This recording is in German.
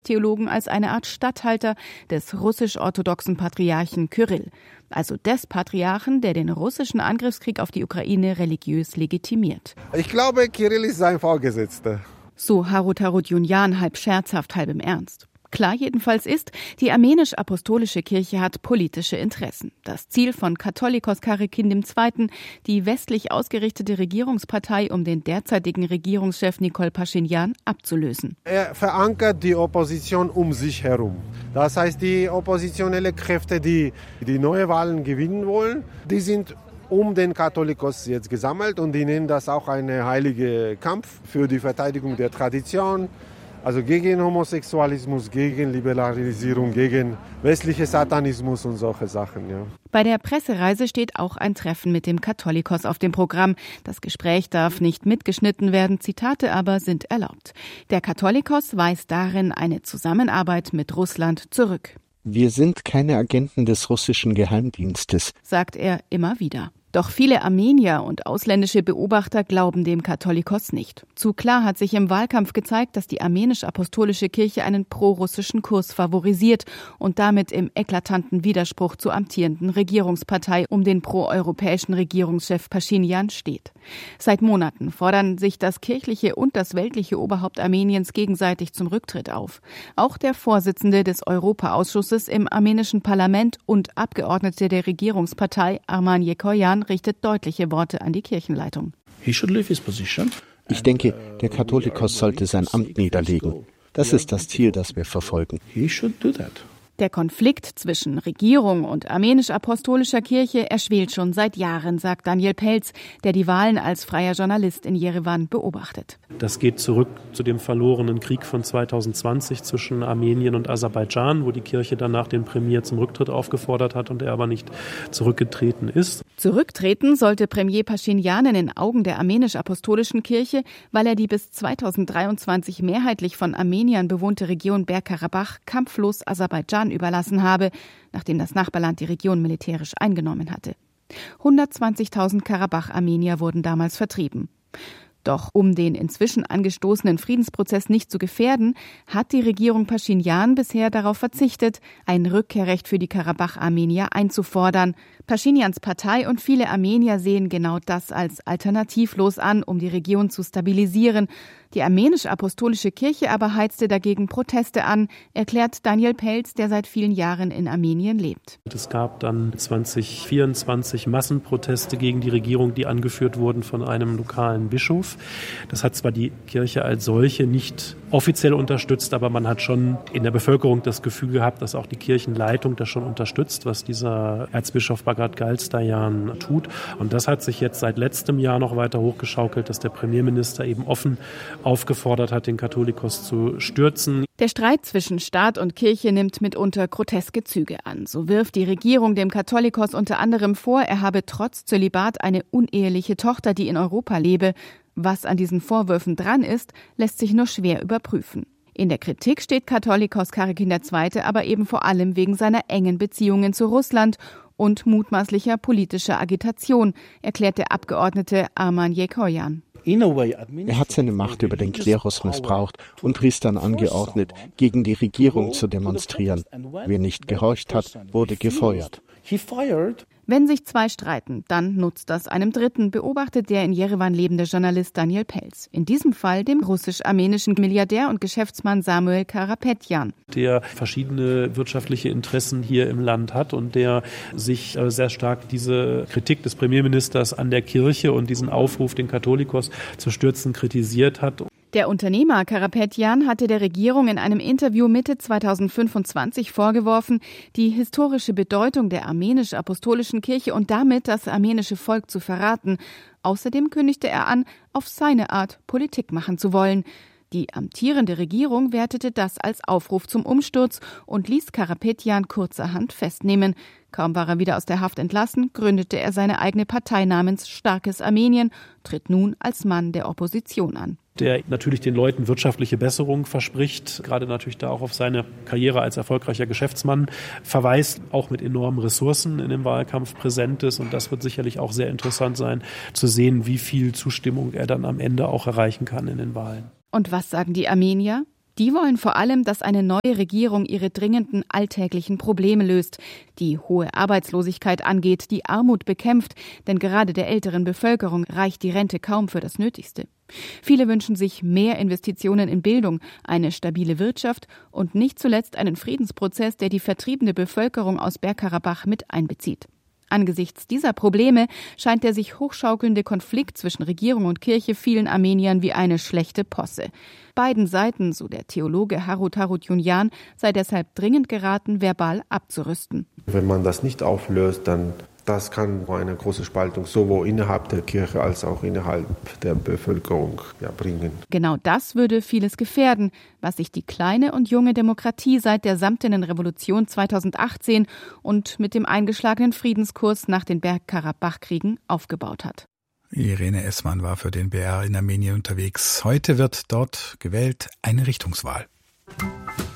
Theologen als eine Art Statthalter des russisch-orthodoxen Patriarchen Kyrill, also des Patriarchen, der den russischen Angriffskrieg auf die Ukraine religiös legitimiert. Ich glaube, Kyrill ist sein Vorgesetzter. So Harut Harutjunjan, halb scherzhaft, halb im Ernst. Klar jedenfalls ist, die armenisch-apostolische Kirche hat politische Interessen. Das Ziel von Katholikos Karakin II., die westlich ausgerichtete Regierungspartei um den derzeitigen Regierungschef Nikol Paschinjan abzulösen. Er verankert die Opposition um sich herum. Das heißt, die oppositionellen Kräfte, die neue Wahlen gewinnen wollen, die sind um den Katholikos jetzt gesammelt und die nennen das auch einen heiligen Kampf für die Verteidigung der Tradition. Also gegen Homosexualismus, gegen Liberalisierung, gegen westlichen Satanismus und solche Sachen. Ja. Bei der Pressereise steht auch ein Treffen mit dem Katholikos auf dem Programm. Das Gespräch darf nicht mitgeschnitten werden, Zitate aber sind erlaubt. Der Katholikos weist darin eine Zusammenarbeit mit Russland zurück. Wir sind keine Agenten des russischen Geheimdienstes, sagt er immer wieder. Doch viele Armenier und ausländische Beobachter glauben dem Katholikos nicht. Zu klar hat sich im Wahlkampf gezeigt, dass die armenisch-apostolische Kirche einen prorussischen Kurs favorisiert und damit im eklatanten Widerspruch zur amtierenden Regierungspartei um den proeuropäischen Regierungschef Paschinjan steht. Seit Monaten fordern sich das kirchliche und das weltliche Oberhaupt Armeniens gegenseitig zum Rücktritt auf. Auch der Vorsitzende des Europa-Ausschusses im armenischen Parlament und Abgeordnete der Regierungspartei Arman Yekoyan richtet deutliche Worte an die Kirchenleitung. Ich denke, der Katholikos sollte sein Amt niederlegen. Das ist das Ziel, das wir verfolgen. Der Konflikt zwischen Regierung und armenisch-apostolischer Kirche erschwelt schon seit Jahren, sagt Daniel Pelz, der die Wahlen als freier Journalist in Jerewan beobachtet. Das geht zurück zu dem verlorenen Krieg von 2020 zwischen Armenien und Aserbaidschan, wo die Kirche danach den Premier zum Rücktritt aufgefordert hat und er aber nicht zurückgetreten ist. Zurücktreten sollte Premier Paschinjan in den Augen der armenisch-apostolischen Kirche, weil er die bis 2023 mehrheitlich von Armeniern bewohnte Region Bergkarabach kampflos Aserbaidschan überlassen habe, nachdem das Nachbarland die Region militärisch eingenommen hatte. 120.000 Karabach-Armenier wurden damals vertrieben. Doch um den inzwischen angestoßenen Friedensprozess nicht zu gefährden, hat die Regierung Paschinjan bisher darauf verzichtet, ein Rückkehrrecht für die Karabach-Armenier einzufordern. Paschinjans Partei und viele Armenier sehen genau das als alternativlos an, um die Region zu stabilisieren. Die armenisch-apostolische Kirche aber heizte dagegen Proteste an, erklärt Daniel Pelz, der seit vielen Jahren in Armenien lebt. Es gab dann 2024 Massenproteste gegen die Regierung, die angeführt wurden von einem lokalen Bischof. Das hat zwar die Kirche als solche nicht offiziell unterstützt, aber man hat schon in der Bevölkerung das Gefühl gehabt, dass auch die Kirchenleitung das schon unterstützt, was dieser Erzbischof Bagat Galstayan tut. Und das hat sich jetzt seit letztem Jahr noch weiter hochgeschaukelt, dass der Premierminister eben offen aufgefordert hat, den Katholikos zu stürzen. Der Streit zwischen Staat und Kirche nimmt mitunter groteske Züge an. So wirft die Regierung dem Katholikos unter anderem vor, er habe trotz Zölibat eine uneheliche Tochter, die in Europa lebe. Was an diesen Vorwürfen dran ist, lässt sich nur schwer überprüfen. In der Kritik steht Katholikos Karakin II. Aber eben vor allem wegen seiner engen Beziehungen zu Russland und mutmaßlicher politischer Agitation, erklärt der Abgeordnete Arman Yekoyan. Er hat seine Macht über den Klerus missbraucht und Priestern angeordnet, gegen die Regierung zu demonstrieren. Wer nicht gehorcht hat, wurde gefeuert. Wenn sich zwei streiten, dann nutzt das einem Dritten, beobachtet der in Jerewan lebende Journalist Daniel Pelz. In diesem Fall dem russisch-armenischen Milliardär und Geschäftsmann Samuel Karapetyan. Der verschiedene wirtschaftliche Interessen hier im Land hat und der sich sehr stark diese Kritik des Premierministers an der Kirche und diesen Aufruf, den Katholikos zu stürzen, kritisiert hat. Der Unternehmer Karapetyan hatte der Regierung in einem Interview Mitte 2025 vorgeworfen, die historische Bedeutung der armenisch-apostolischen Kirche und damit das armenische Volk zu verraten. Außerdem kündigte er an, auf seine Art Politik machen zu wollen. Die amtierende Regierung wertete das als Aufruf zum Umsturz und ließ Karapetyan kurzerhand festnehmen. Kaum war er wieder aus der Haft entlassen, gründete er seine eigene Partei namens Starkes Armenien, tritt nun als Mann der Opposition an. Der natürlich den Leuten wirtschaftliche Besserung verspricht, gerade natürlich da auch auf seine Karriere als erfolgreicher Geschäftsmann verweist, auch mit enormen Ressourcen in dem Wahlkampf präsent ist. Und das wird sicherlich auch sehr interessant sein, zu sehen, wie viel Zustimmung er dann am Ende auch erreichen kann in den Wahlen. Und was sagen die Armenier? Die wollen vor allem, dass eine neue Regierung ihre dringenden alltäglichen Probleme löst, die hohe Arbeitslosigkeit angeht, die Armut bekämpft, denn gerade der älteren Bevölkerung reicht die Rente kaum für das Nötigste. Viele wünschen sich mehr Investitionen in Bildung, eine stabile Wirtschaft und nicht zuletzt einen Friedensprozess, der die vertriebene Bevölkerung aus Bergkarabach mit einbezieht. Angesichts dieser Probleme scheint der sich hochschaukelnde Konflikt zwischen Regierung und Kirche vielen Armeniern wie eine schlechte Posse. Beiden Seiten, so der Theologe Harut Harutjunyan, sei deshalb dringend geraten, verbal abzurüsten. Wenn man das nicht auflöst, dann das kann eine große Spaltung sowohl innerhalb der Kirche als auch innerhalb der Bevölkerung bringen. Genau das würde vieles gefährden, was sich die kleine und junge Demokratie seit der Samtenen Revolution 2018 und mit dem eingeschlagenen Friedenskurs nach den Bergkarabach-Kriegen aufgebaut hat. Irene Essmann war für den BR in Armenien unterwegs. Heute wird dort gewählt eine Richtungswahl.